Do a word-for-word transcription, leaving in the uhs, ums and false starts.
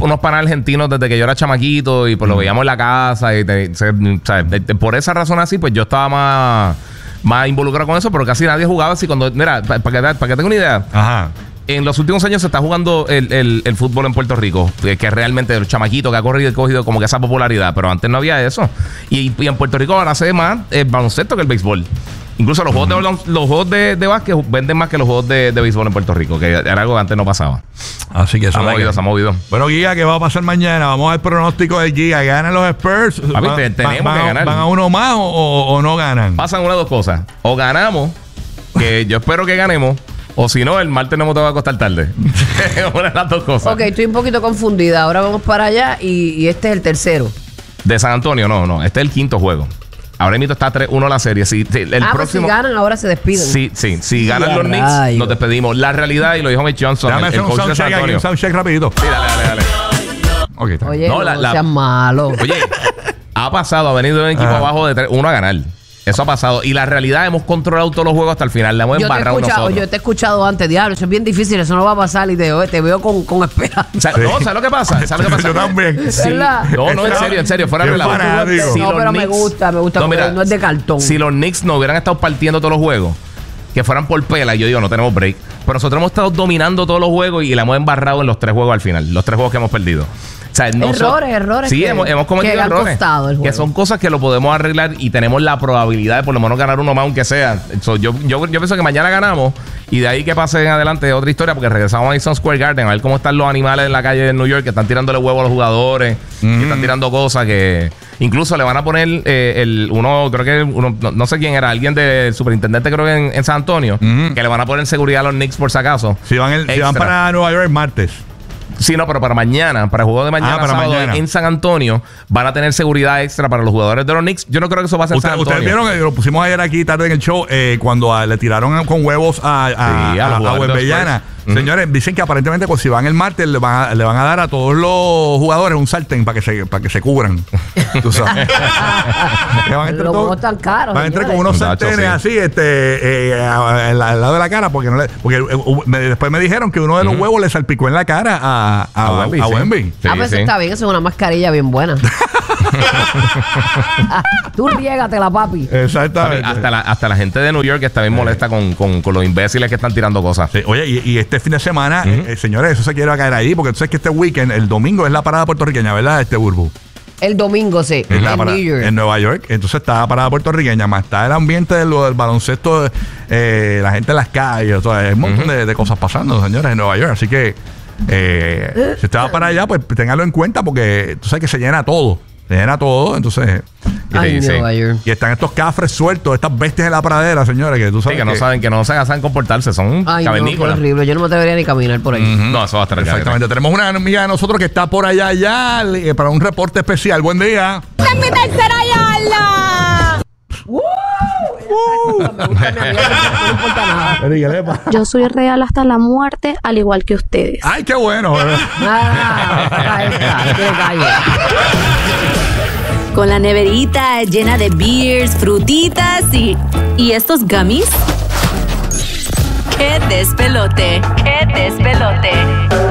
unos panas argentinos desde que yo era chamaquito y pues lo veíamos en la casa. Y te, se, o sea, de, de, por esa razón así, pues yo estaba más, más involucrado con eso, pero casi nadie jugaba así. Cuando, mira, para pa que, pa que tenga una idea. Ajá. En los últimos años se está jugando el, el, el fútbol en Puerto Rico, que, que realmente el chamaquito que ha corrido y cogido como que esa popularidad, pero antes no había eso. Y, y en Puerto Rico ahora se ve más el baloncesto que el béisbol. Incluso los, uh-huh. juegos, de, los juegos de, de básquet venden más que los juegos de, de béisbol en Puerto Rico, que era algo que antes no pasaba. Así que eso se ha movido, que... se ha movido. Bueno, Giga, ¿qué va a pasar mañana? Vamos al pronóstico de Giga. ¿Ganan los Spurs? Papi, va, tenemos va, que ganar. ¿Van a uno más o, o, o no ganan? Pasan una de dos cosas. O ganamos, que yo espero que ganemos, o si no, el martes no me te va a acostar tarde. Una de las dos cosas. Ok, estoy un poquito confundida. Ahora vamos para allá y, y este es el tercero. De San Antonio, no, no. Este es el quinto juego. Ahora mismo está tres uno la serie. Si, el ah, próximo, pues si ganan, ahora se despiden. Sí, sí. Si ganan los Knicks, rayo. nos despedimos. La realidad, y lo dijo Mitch Johnson, Dame el, el coach de San Antonio. Un soundcheck rapidito. Sí, dale, dale, dale. Okay, oye, no, la, no la, seas malo. Oye, ha pasado, ha venido un equipo Ajá. abajo de tres uno a ganar. Eso ha pasado. Y la realidad, hemos controlado todos los juegos hasta el final. Le hemos yo embarrado te nosotros. Yo te he escuchado antes, diablo. Eso es bien difícil. Eso no va a pasar. Y te, te veo con, con esperanza. O sea, sí. No, ¿sabes lo que pasa? ¿Sabes lo que pasa? Yo también. Sí. No, no, en serio, en serio. Fuera de la si No, pero Knicks, me gusta, me gusta. No, mira, no es de cartón. Si los Knicks no hubieran estado partiendo todos los juegos, que fueran por pela, y yo digo, no tenemos break. Pero nosotros hemos estado dominando todos los juegos y la hemos embarrado en los tres juegos al final. Los tres juegos que hemos perdido. O sea, no errores, so, errores. Sí, que, hemos, hemos cometido que errores. Que son cosas que lo podemos arreglar y tenemos la probabilidad de por lo menos ganar uno más, aunque sea. So, yo, yo, yo pienso que mañana ganamos y de ahí que pase en adelante otra historia, porque regresamos a Madison Square Garden a ver cómo están los animales en la calle de New York, que están tirándole huevos a los jugadores, mm. que están tirando cosas que incluso le van a poner eh, el uno, creo que uno, no, no sé quién era, alguien del superintendente, creo que en, en San Antonio, mm. que le van a poner seguridad a los Knicks por si acaso. Si van, el, si van para Nueva York el martes. Sí, no, pero para mañana, para el juego de mañana, ah, para sábado, mañana. En San Antonio, van a tener seguridad extra para los jugadores de los Knicks. Yo no creo que eso va a ser Usted, San Antonio. Ustedes vieron que lo pusimos ayer aquí tarde en el show, eh, cuando a, le tiraron con huevos a, a, sí, a, a, a Wembanyama. Uh-huh. Señores, dicen que aparentemente pues, si van el martes le van, a, le van a dar a todos los jugadores un sartén para que se, para que se cubran. Tú sabes. Van a entrar, todo, tan caros, van a entrar con unos sartenes sí. así este, eh, al lado de la cara porque, no le, porque eh, me, después me dijeron que uno de los uh-huh. huevos le salpicó en la cara a, a, a Wemby. A sí. Wemby. Sí, ah, pues sí. está bien, eso es una mascarilla bien buena. Tú riégatela, papi. Exactamente. Hasta la, hasta la gente de New York está bien molesta con, con, con los imbéciles que están tirando cosas. Sí. Oye, y, y este fin de semana, uh-huh. eh, señores, eso se quiere caer ahí, porque tú sabes que este weekend, el domingo, es la parada puertorriqueña, ¿verdad? Este Burbu. El domingo, sí. En, en, New York. En Nueva York. Entonces está la parada puertorriqueña, más está el ambiente del, del baloncesto, eh, la gente en las calles, o sea, hay un montón uh-huh. de, de cosas pasando, señores, en Nueva York. Así que eh, si usted va para allá, pues téngalo en cuenta, porque tú sabes que se llena todo. Se llena todo, entonces. Ay, y, sí. y están estos cafres sueltos, estas bestias de la pradera, señores, que tú sabes. Sí, que, que no saben, que no saben comportarse, son cavernícolas. No, horrible, yo no me atrevería ni caminar por ahí. Uh-huh. No, eso va a estar exactamente. Tenemos una amiga de nosotros que está por allá, allá, para un reporte especial. Buen día. ¡Es mi tercera yarda! ¡Uh! Uh, me gusta mi amiga, no importa nada. Yo soy real hasta la muerte, al igual que ustedes. ¡Ay, qué bueno! Ah, ahí está, qué calle. Con la neverita llena de beers, frutitas y... ¿Y estos gummies? ¡Qué despelote! ¡Qué despelote!